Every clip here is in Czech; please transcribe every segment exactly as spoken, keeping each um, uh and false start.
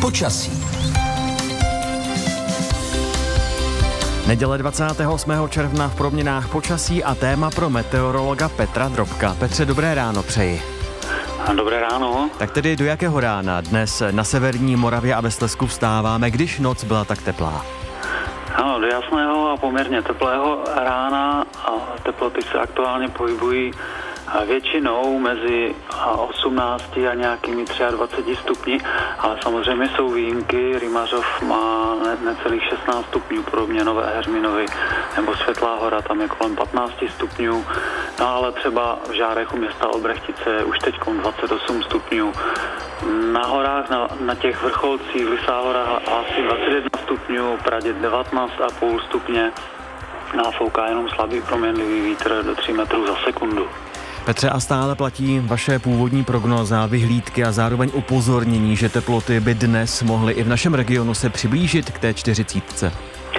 Počasí. Neděle dvacátého osmého června v proměnách počasí a téma pro meteorologa Petra Drobka. Petře, dobré ráno přeji. Dobré ráno. Tak tedy do jakého rána dnes na severní Moravě a ve Slezsku vstáváme, když noc byla tak teplá? Ano, do jasného a poměrně teplého rána a teploty se aktuálně pohybují většinou mezi osmnácti a nějakými dvaceti třemi stupni, ale samozřejmě jsou výjimky. Rymařov má ne, necelých šestnáct stupňů, podobně Nové Heřminovy nebo Světlá hora, tam je kolem patnáct stupňů, no ale třeba v Žárech u města Olbrechtice je už teď dvacet osm stupňů. Na horách, na, na těch vrcholcích, Lysá hora asi dvacet jedna stupňů, Pradě devatenáct a půl stupně, no fouká jenom slabý proměnlivý vítr do tří metrů za sekundu. Petře, a stále platí vaše původní prognóza, vyhlídky a zároveň upozornění, že teploty by dnes mohly i v našem regionu se přiblížit k té čtyřicítce?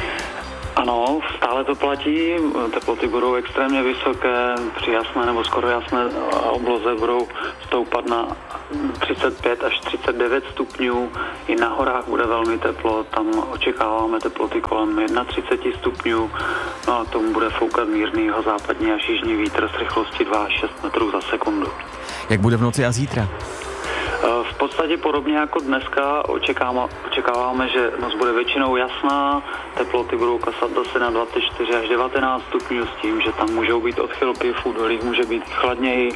Ano, stále to platí, teploty budou extrémně vysoké, při jasné nebo skoro jasné obloze budou stoupat na třicet pět až třicet devět stupňů, i na horách bude velmi teplo, tam očekáváme teploty kolem třicet jedna stupňů, no a tomu bude foukat mírný západní až jižní vítr s rychlostí dva až šest metrů za sekundu. Jak bude v noci a zítra? V podstatě podobně jako dneska očekáváme, očekáváme, že noc bude většinou jasná, teploty budou klesat zase na dvacet čtyři až devatenáct stupňů s tím, že tam můžou být odchylky, v údolích může být chladněji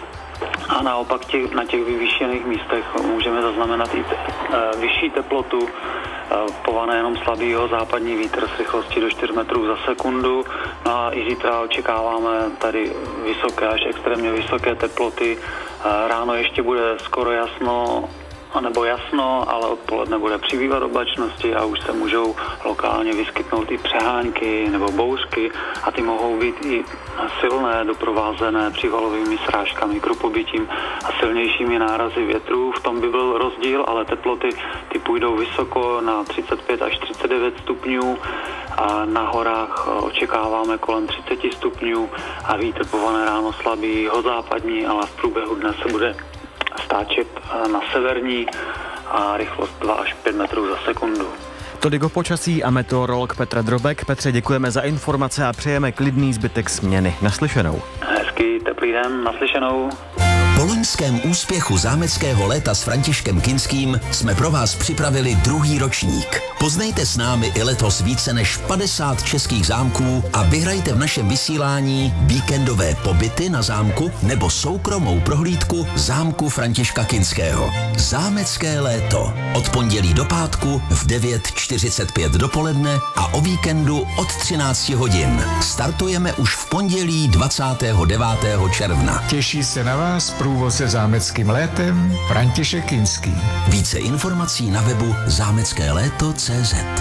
a naopak těch, na těch vyvýšených místech můžeme zaznamenat i te, e, vyšší teplotu, e, pované jenom slabýho západní vítr s rychlostí do čtyři metrů za sekundu. No a i zítra očekáváme tady vysoké až extrémně vysoké teploty. E, ráno ještě bude skoro jasno, nebo jasno, ale odpoledne bude přibývat oblačnosti a už se můžou lokálně vyskytnout i přehánky nebo bouřky a ty mohou být i silné, doprovázené přívalovými srážkami, krupobytím a silnějšími nárazy větrů. V tom by byl rozdíl, ale teploty ty půjdou vysoko na třicet pět až třicet devět stupňů a na horách očekáváme kolem třicet stupňů a vítr pované ráno slabý, jihozápadní, ale v průběhu dne se bude stáčet na severní a rychlost dva až pět metrů za sekundu. Tolik o počasí a meteorolog Petr Drobek. Petře, děkujeme za informace a přejeme klidný zbytek směny. Naslyšenou. Hezký, teplý den, naslyšenou. Po loňském úspěchu zámeckého léta s Františkem Kinským jsme pro vás připravili druhý ročník. Poznejte s námi i letos více než padesát českých zámků a vyhrajte v našem vysílání víkendové pobyty na zámku nebo soukromou prohlídku zámku Františka Kinského. Zámecké léto. Od pondělí do pátku v devět čtyřicet pět dopoledne a o víkendu od třináct hodin. Startujeme už v pondělí dvacátého devátého června. Těší se na vás průvod se zámeckým létem František Kinský. Více informací na webu zámecké léto tečka cé zet.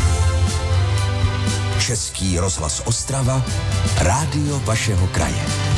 Český rozhlas Ostrava, rádio vašeho kraje.